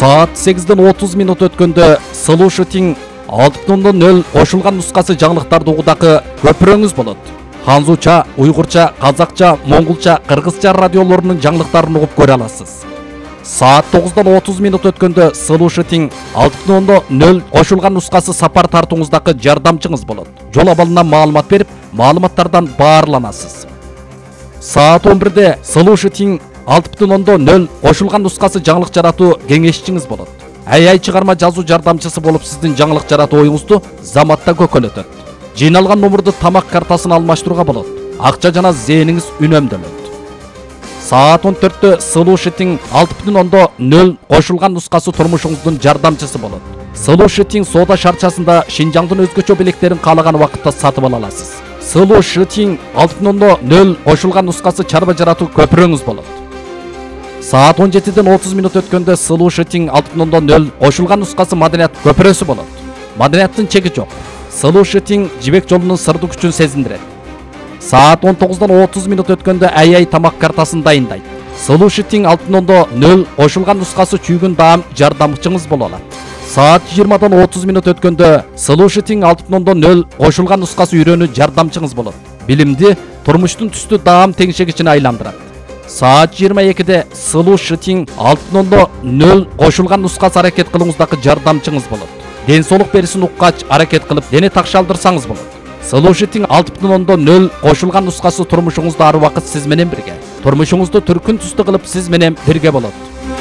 Saat 8:30 өткөндө Слушатин 6.0 кошулган нускасы жаңылыктарды угудагы көпүрөңүз болот. Ханзуча, уйгурча, казакча, моңгулча, кыргызча радиолорунун жаңылыктарын угуп көрө аласыз. Saat 9:30 өткөндө Слушатин 6.0 кошулган нускасы сапар тартууңуздагы жардамчыңыз болот. Жол абалынан маалымат берип, маалыматтардан баарланасыз. Saat 11-де Слушатин 6.0 кошулган нускасы жаңылык жаратуу кеңешчиңиз болот. Ай чыгарма жазуу жардамчысы болуп сиздин жаңылык жаратуу оюңузду заматта көкөлөтөт. Жыйналган номурду тамак картасын алмаштырууга болот. Акча жана зээниңиз үнөмдөлөт. Saat 14-тө Слушатин 6.0 кошулган нускасы турмушуңуздун жардамчысы болот. Слушатин соода шарчасында Шинжаңдын өзгөчө белектерин каалаган убакытта сатып ала аласыз. Слушатин 6.0 кошулган нускасы чарба жаратуу көпүрөңүз болот. Saat 17:30 өткөндө Слушатин 6.0 кошулган нускасы маданият көпүрөсү болот. Маданияттын чеги жок. Слушатин жибек жолунун сырдуу күчүн сезиндирет. Saat 19:30 өткөндө ай тамак картасын дайындайт. Слушатин 6.0 кошулган нускасы чүйгүн даам жардамчыңыз боло алат. Saat 20:30 өткөндө Слушатин 6.0 кошулган нускасы үйрөнүү жардамчыңыз болот. Билимди турмуштун түстүү даам теңшегичине айландырат. Saat 22-де Слушатин 6.0 кошулган нускасы аракет кылууңуздагы жардамчыңыз болот. Ден соолук берисин уккач аракет кылып, дене такшалдырсаңыз болот. Слушатин 6.0 кошулган нускасы турмушуңузда ар убакыт сиз менен бирге. Турмушуңузду түркүн түстүү кылып сиз менен бирге болот.